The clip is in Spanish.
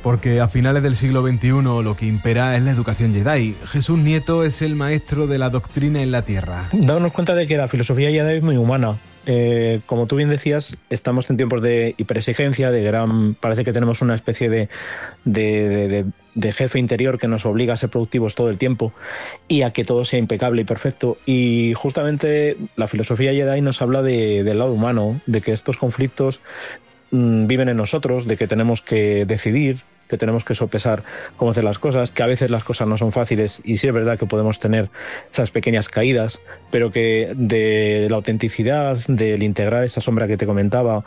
porque a finales del siglo XXI lo que impera es la educación Jedi. Jesús Nieto es el maestro de la doctrina en la Tierra. Darnos cuenta de que la filosofía Jedi es muy humana. Como tú bien decías, estamos en tiempos de hiperexigencia, parece que tenemos una especie de jefe interior que nos obliga a ser productivos todo el tiempo y a que todo sea impecable y perfecto. Y justamente la filosofía Jedi nos habla del lado humano, de que estos conflictos viven en nosotros, de que tenemos que decidir, que tenemos que sopesar cómo hacer las cosas, que a veces las cosas no son fáciles y sí es verdad que podemos tener esas pequeñas caídas, pero que de la autenticidad, del integrar esa sombra que te comentaba,